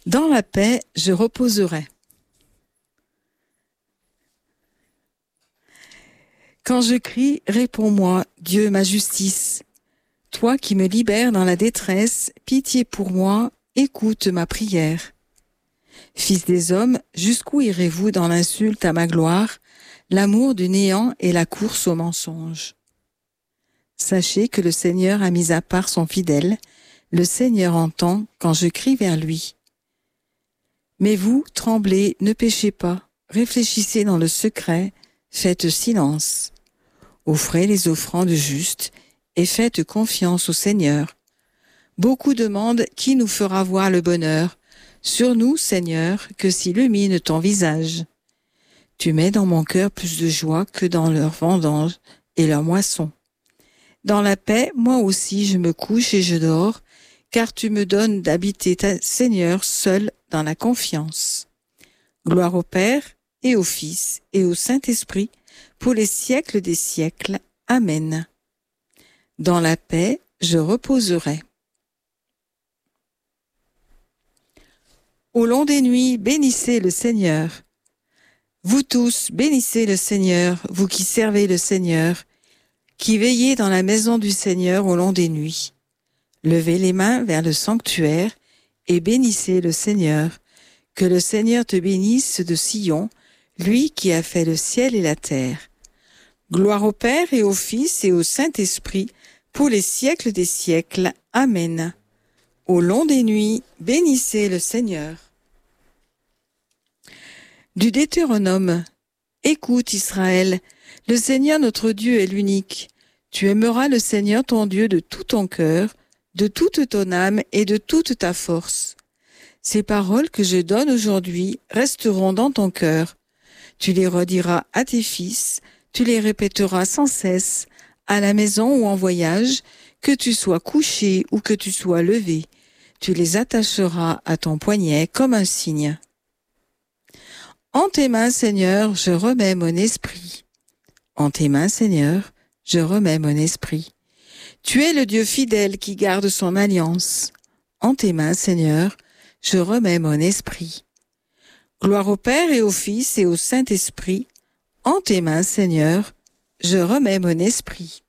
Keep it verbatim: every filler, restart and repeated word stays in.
Dans la paix, je reposerai. Quand je crie, réponds-moi, Dieu ma justice. Toi qui me libères dans la détresse, pitié pour moi, écoute ma prière. Fils des hommes, jusqu'où irez-vous dans l'insulte à ma gloire, l'amour du néant et la course au mensonge? Sachez que le Seigneur a mis à part son fidèle, le Seigneur entend quand je crie vers lui. Mais vous, tremblez, ne péchez pas, réfléchissez dans le secret, faites silence. Offrez les offrandes justes et faites confiance au Seigneur. Beaucoup demandent qui nous fera voir le bonheur. Sur nous, Seigneur, que s'illumine ton visage. Tu mets dans mon cœur plus de joie que dans leur vendange et leur moisson. Dans la paix, moi aussi je me couche et je dors, car tu me donnes d'habiter, ta Seigneur, seul dans la confiance. Gloire au Père et au Fils et au Saint-Esprit, pour les siècles des siècles. Amen. Dans la paix, je reposerai. Au long des nuits, bénissez le Seigneur. Vous tous, bénissez le Seigneur, vous qui servez le Seigneur, qui veillez dans la maison du Seigneur au long des nuits. Levez les mains vers le sanctuaire et bénissez le Seigneur. Que le Seigneur te bénisse de Sion, lui qui a fait le ciel et la terre. Gloire au Père et au Fils et au Saint-Esprit, pour les siècles des siècles. Amen. Au long des nuits, bénissez le Seigneur. Du Deutéronome. Écoute Israël, le Seigneur notre Dieu est l'unique. Tu aimeras le Seigneur ton Dieu de tout ton cœur, de toute ton âme et de toute ta force. Ces paroles que je donne aujourd'hui resteront dans ton cœur. Tu les rediras à tes fils, tu les répéteras sans cesse, à la maison ou en voyage, que tu sois couché ou que tu sois levé. Tu les attacheras à ton poignet comme un signe. En tes mains, Seigneur, je remets mon esprit. En tes mains, Seigneur, je remets mon esprit. Tu es le Dieu fidèle qui garde son alliance. En tes mains, Seigneur, je remets mon esprit. Gloire au Père et au Fils et au Saint-Esprit. En tes mains, Seigneur, je remets mon esprit.